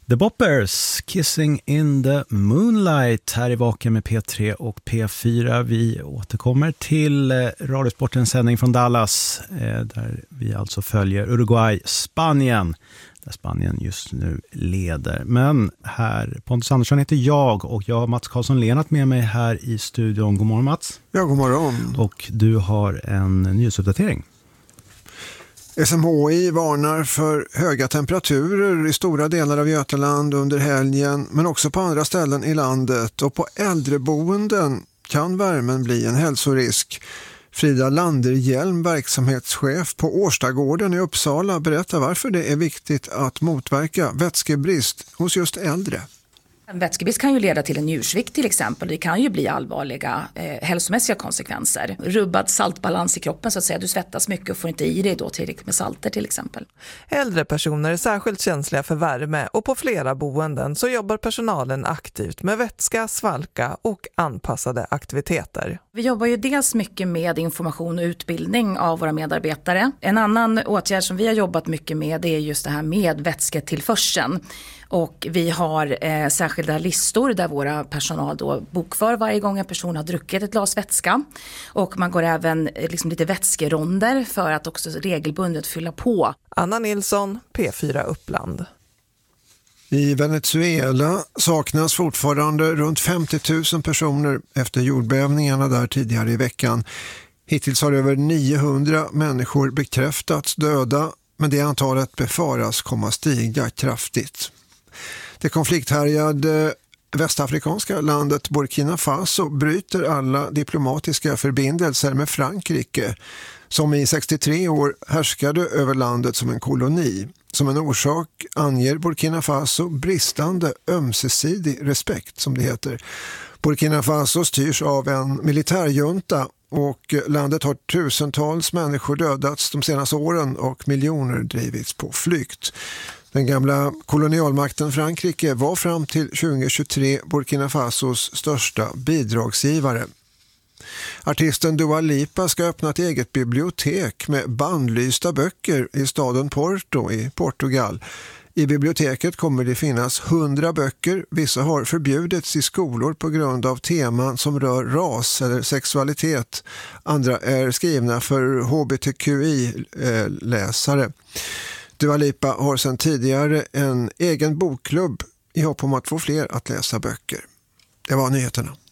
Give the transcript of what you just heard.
The Boppers, Kissing in the Moonlight här i Vaken med P3 och P4. Vi återkommer till Radiosportens sändning från Dallas där vi alltså följer Uruguay-Spanien. Där Spanien just nu leder. Men här, Pontus Andersson heter jag och jag har Mats Karlsson Lenat med mig här i studion. God morgon Mats. Ja, god morgon. Och du har en nyhetsuppdatering. SMHI varnar för höga temperaturer i stora delar av Götaland under helgen, men också på andra ställen i landet, och på äldreboenden kan värmen bli en hälsorisk. Frida Landerhjelm, verksamhetschef på Årstagården i Uppsala, berättar varför det är viktigt att motverka vätskebrist hos just äldre. En vätskebrist kan ju leda till en njursvikt till exempel. Det kan ju bli allvarliga hälsomässiga konsekvenser. Rubbad saltbalans i kroppen så att säga. Du svettas mycket och får inte i dig då tillräckligt med salter till exempel. Äldre personer är särskilt känsliga för värme och på flera boenden så jobbar personalen aktivt med vätska, svalka och anpassade aktiviteter. Vi jobbar ju dels mycket med information och utbildning av våra medarbetare. En annan åtgärd som vi har jobbat mycket med är just det här med vätsketillförseln. Och vi har särskilda listor där våra personal då bokför varje gång en person har druckit ett glas vätska. Och man går även liksom lite vätskeronder för att också regelbundet fylla på. Anna Nilsson, P4 Uppland. I Venezuela saknas fortfarande runt 50 000 personer efter jordbävningarna där tidigare i veckan. Hittills har över 900 människor bekräftats döda, men det antalet befaras komma stiga kraftigt. Det konflikthärjade västafrikanska landet Burkina Faso bryter alla diplomatiska förbindelser med Frankrike, som i 63 år härskade över landet som en koloni. Som en orsak anger Burkina Faso bristande ömsesidig respekt, som det heter. Burkina Faso styrs av en militärjunta och landet har tusentals människor dödats de senaste åren och miljoner drivits på flykt. Den gamla kolonialmakten Frankrike var fram till 2023 Burkina Fasos största bidragsgivare. Artisten Dua Lipa ska öppna ett eget bibliotek med bannlysta böcker i staden Porto i Portugal. I biblioteket kommer det finnas 100 böcker. Vissa har förbjudits i skolor på grund av teman som rör ras eller sexualitet. Andra är skrivna för hbtqi-läsare. Dua Lipa har sedan tidigare en egen bokklubb i hopp om att få fler att läsa böcker. Det var nyheterna.